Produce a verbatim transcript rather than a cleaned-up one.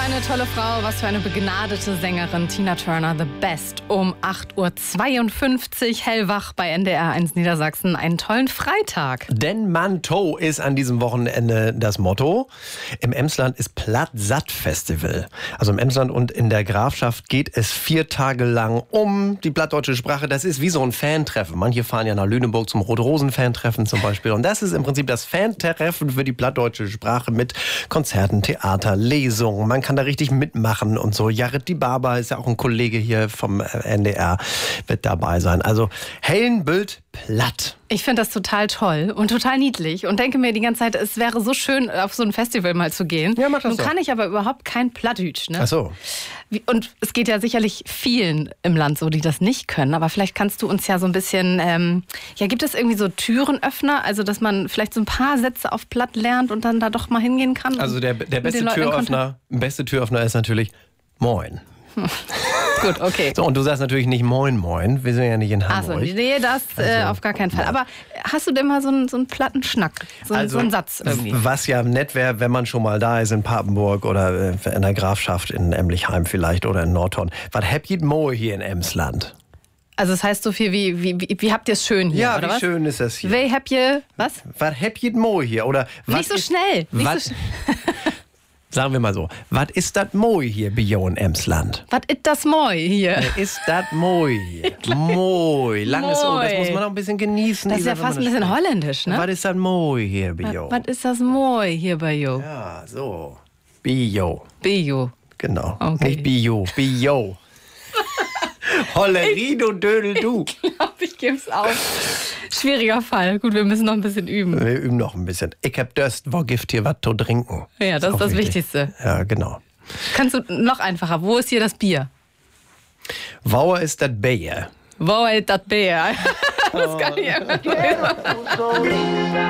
Eine tolle Frau, was für eine begnadete Sängerin. Tina Turner, The Best, um acht Uhr zweiundfünfzig, hellwach bei N D R eins Niedersachsen. Einen tollen Freitag. Denn Manteau ist an diesem Wochenende das Motto. Im Emsland ist Plattsatt-Festival. Also im Emsland und in der Grafschaft geht es vier Tage lang um die plattdeutsche Sprache. Das ist wie so ein Fantreffen. Manche fahren ja nach Lüneburg zum Rot-Rosen-Fantreffen zum Beispiel. Und das ist im Prinzip das Fantreffen für die plattdeutsche Sprache mit Konzerten, Theater, Lesungen. Man kann da richtig mitmachen und so. Jared Dibaba ist ja auch ein Kollege hier vom N D R, wird dabei sein. Also Hellenbült platt. Ich finde das total toll und total niedlich und denke mir die ganze Zeit, es wäre so schön, auf so ein Festival mal zu gehen. Ja, mach das Nun doch. kann ich aber überhaupt kein Plattdütsch. Ne? Ach so. Wie- Und es geht ja sicherlich vielen im Land so, die das nicht können. Aber vielleicht kannst du uns ja so ein bisschen, ähm, ja, gibt es irgendwie so Türenöffner? Also, dass man vielleicht so ein paar Sätze auf Platt lernt und dann da doch mal hingehen kann? Also der, der mit beste den Leuten in Türöffner, beste Türöffner ist natürlich Moin. Gut, okay. So, und du sagst natürlich nicht Moin Moin. Wir sind ja nicht in Achso, Hamburg. nee, das äh, Also, auf gar keinen Fall. Aber hast du denn mal so einen, so einen platten Schnack? So, einen- so einen Satz irgendwie? Was ja nett wäre, wenn man schon mal da ist in Papenburg oder äh, in der Grafschaft in Emlichheim vielleicht oder in Nordhorn. Was habt ihr Moe hier in Emsland? Also es heißt so viel wie, wie, wie, wie habt ihr es schön hier, Ja, oder wie was? schön ist das hier? Wie habt ihr, was? Was habt ihr Moe hier? Oder was Nicht so ist, schnell. Nicht was, so sch sagen wir mal so, was ist das Moe hier bei in Emsland? Was ist das Moi hier? Was ist das Moe hier? Moe. Langes O, das Moi. muss man auch ein bisschen genießen. Das ist ja Isa, wenn fast ein man das bisschen spricht. holländisch, ne? Was ist das Moe hier bei Was ist das Moi hier bei Jo? Ja, so. Bio. Bio. Genau. Okay. Nicht Bio. Bio. Hollerie, du Dödel, du. Ich glaube, ich gebe es auf. Schwieriger Fall. Gut, wir müssen noch ein bisschen üben. Wir üben noch ein bisschen. Ich hab Durst, wo Gift hier was zu trinken. Ja, das ist auch das wichtig. Wichtigste. Ja, genau. Kannst du noch einfacher? Wo ist hier das Bier? Wauer ist das Bier. Wo ist das Bier? Das kann ich einfach nicht.